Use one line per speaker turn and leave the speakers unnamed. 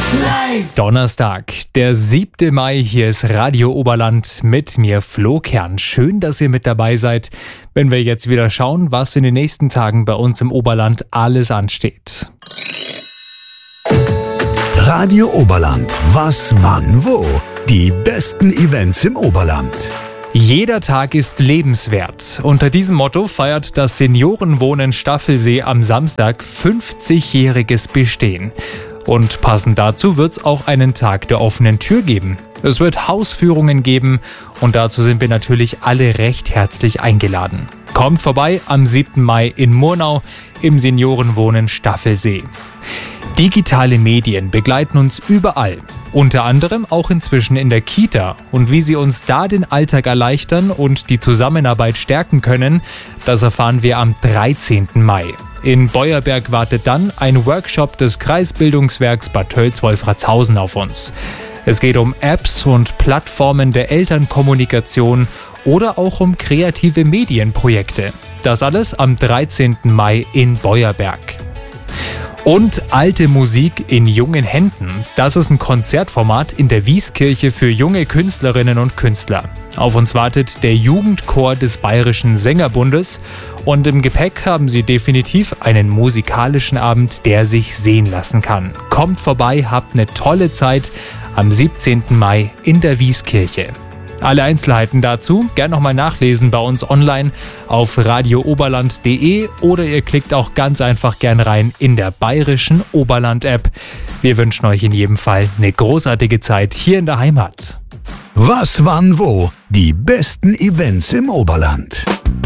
Donnerstag, der 7. Mai, hier ist Radio Oberland mit mir Flo Kern. Schön, dass ihr mit dabei seid, wenn wir jetzt wieder schauen, was in den nächsten Tagen bei uns im Oberland alles ansteht.
Radio Oberland, was, wann, wo? Die besten Events im Oberland.
Jeder Tag ist lebenswert. Unter diesem Motto feiert das Seniorenwohnen Staffelsee am Samstag 50-jähriges Bestehen. Und passend dazu wird es auch einen Tag der offenen Tür geben. Es wird Hausführungen geben und dazu sind wir natürlich alle recht herzlich eingeladen. Kommt vorbei am 7. Mai in Murnau im Seniorenwohnen Staffelsee. Digitale Medien begleiten uns überall, unter anderem auch inzwischen in der Kita. Und wie sie uns da den Alltag erleichtern und die Zusammenarbeit stärken können, das erfahren wir am 13. Mai. In Beuerberg wartet dann ein Workshop des Kreisbildungswerks Bad Tölz-Wolfratshausen auf uns. Es geht um Apps und Plattformen der Elternkommunikation oder auch um kreative Medienprojekte. Das alles am 13. Mai in Beuerberg. Und alte Musik in jungen Händen. Das ist ein Konzertformat in der Wieskirche für junge Künstlerinnen und Künstler. Auf uns wartet der Jugendchor des Bayerischen Sängerbundes und im Gepäck haben sie definitiv einen musikalischen Abend, der sich sehen lassen kann. Kommt vorbei, habt eine tolle Zeit am 17. Mai in der Wieskirche. Alle Einzelheiten dazu gerne nochmal nachlesen bei uns online auf radiooberland.de oder ihr klickt auch ganz einfach gern rein in der Bayerischen Oberland-App. Wir wünschen euch in jedem Fall eine großartige Zeit hier in der Heimat.
Was, wann, wo? Die besten Events im Oberland.